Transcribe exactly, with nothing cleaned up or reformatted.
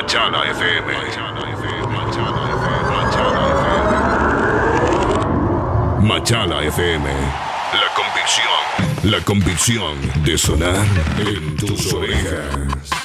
Machala F M. Machala F M. La convicción. La convicción de sonar en tus orejas.